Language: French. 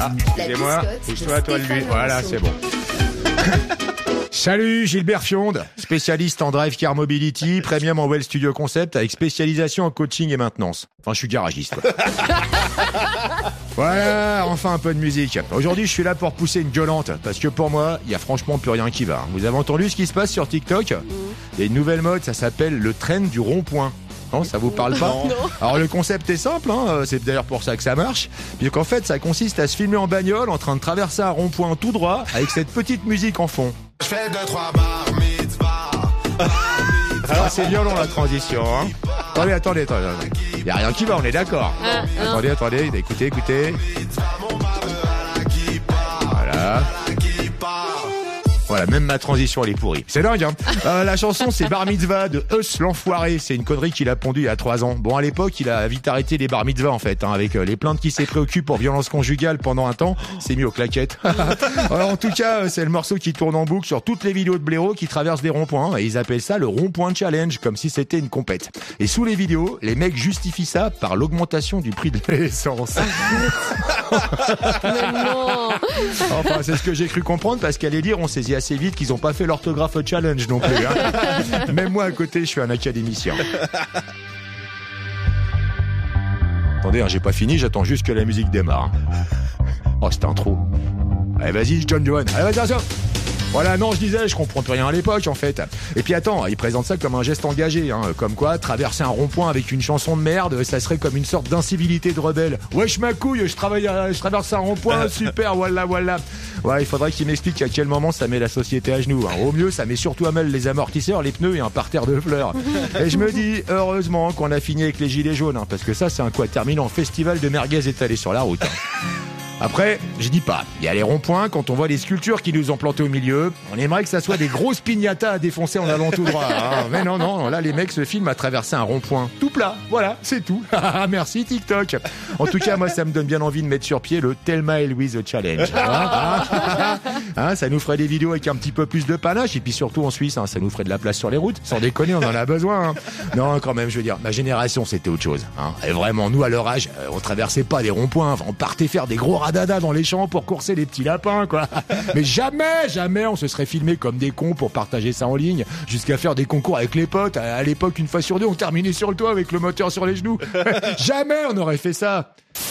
Excusez-moi, pousse-toi, toi, lui. Voilà, c'est bon. Salut, Gilbert Fionde, spécialiste en Drive Car Mobility, Premium en Well Studio Concept avec spécialisation en coaching et maintenance. Enfin, je suis garagiste, quoi. Voilà, enfin un peu de musique. Aujourd'hui, je suis là pour pousser une gueulante, parce que pour moi, il y a franchement plus rien qui va. Vous avez entendu ce qui se passe sur TikTok ? Il y a une nouvelle mode, ça s'appelle le trend du rond-point. Non, ça vous parle pas ? Non. Alors le concept est simple, hein, c'est d'ailleurs pour ça que ça marche. Puis qu'en fait, ça consiste à se filmer en bagnole en train de traverser un rond-point tout droit avec cette petite musique en fond. Je fais 2-3 bar mitzvah. Alors c'est violent la transition, hein. Attendez. Il y a rien qui va, on est d'accord. Attendez, écoutez. Voilà, même ma transition, elle est pourrie. C'est dingue, hein. La chanson, c'est Bar Mitzvah de Us l'Enfoiré. C'est une connerie qu'il a pondue il y a 3 ans. Bon, à l'époque, il a vite arrêté les bar mitzvahs, en fait, hein, avec les plaintes qui s'est préoccupé pour violence conjugale pendant un temps. C'est mis aux claquettes. Alors, en tout cas, c'est le morceau qui tourne en boucle sur toutes les vidéos de blaireaux qui traversent des ronds-points. Et ils appellent ça le rond-point challenge, comme si c'était une compète. Et sous les vidéos, les mecs justifient ça par l'augmentation du prix de l'essence. Mais non. Enfin, c'est ce que j'ai cru comprendre, parce qu'à les lire, on saisit assez vite qu'ils ont pas fait l'orthographe challenge non plus, hein. Même moi à côté, je suis un académicien. Attendez, hein, j'ai pas fini, j'attends juste que la musique démarre. Oh, c'était un trou. Allez, vas-y, John Johan. Allez, vas-y, attention. Voilà, non, je disais, je comprends plus rien à l'époque, en fait. Et puis attends, il présente ça comme un geste engagé, hein, comme quoi, traverser un rond-point avec une chanson de merde, ça serait comme une sorte d'incivilité de rebelle. Wesh ma couille, je traverse un rond-point, super, voilà. Ouais, il faudrait qu'il m'explique à quel moment ça met la société à genoux, hein. Au mieux, ça met surtout à mal les amortisseurs, les pneus et un parterre de fleurs. Et je me dis, heureusement qu'on a fini avec les gilets jaunes, hein, parce que ça, c'est un quaterminaire en festival de merguez étalé sur la route, hein. Après, je dis pas, il y a les ronds-points, quand on voit les sculptures qui nous ont plantés au milieu, on aimerait que ça soit des grosses piñatas à défoncer en allant tout droit, hein. Mais non, là les mecs se filment à traverser un rond-point tout plat, voilà, c'est tout. Merci TikTok. En tout cas, moi ça me donne bien envie de mettre sur pied le Thelma et Louise Challenge. Hein, ça nous ferait des vidéos avec un petit peu plus de panache, et puis surtout en Suisse, hein, ça nous ferait de la place sur les routes, sans déconner, on en a besoin, hein. Non, quand même, je veux dire, ma génération c'était autre chose, hein. Et vraiment, nous à leur âge, on traversait pas des ronds-points, on partait faire des gros dada dans les champs pour courser les petits lapins, quoi. Mais jamais on se serait filmé comme des cons pour partager ça en ligne, jusqu'à faire des concours avec les potes. À l'époque, une fois sur deux, on terminait sur le toit avec le moteur sur les genoux. Jamais on aurait fait ça.